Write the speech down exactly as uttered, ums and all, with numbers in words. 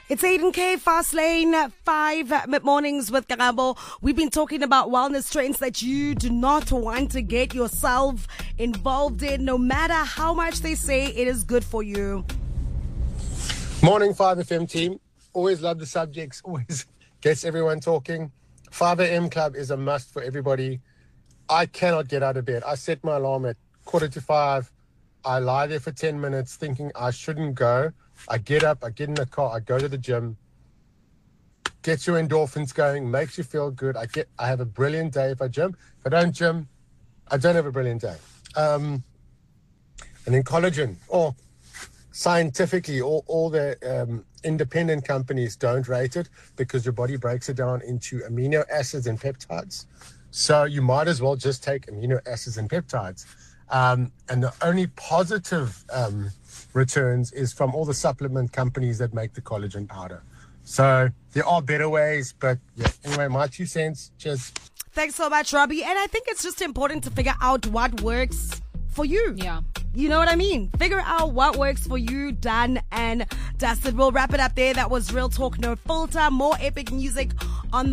It's Aiden K, Fast Lane, five mid-mornings with Karabo. We've been talking about wellness trends that you do not want to get yourself involved in, no matter how much they say it is good for you. Morning, five F M team. Always love the subjects, always gets everyone talking. five A M Club is a must for everybody. I cannot get out of bed. I set my alarm at quarter to five. I lie there for ten minutes thinking I shouldn't go. I get up, I get in the car, I go to the gym, gets your endorphins going, makes you feel good. I get, I have a brilliant day if I gym. If I don't gym, I don't have a brilliant day. Um, and then collagen, or scientifically, all, all the um, independent companies don't rate it because your body breaks it down into amino acids and peptides. So you might as well just take amino acids and peptides. Um, and the only positive um, returns is from all the supplement companies that make the collagen powder. So there are better ways, but yeah, anyway, my two cents. Cheers. Thanks so much, Robbie. And I think it's just important to figure out what works for you. Yeah. You know what I mean? Figure out what works for you, done and dusted. We'll wrap it up there. That was Real Talk, No Filter. More epic music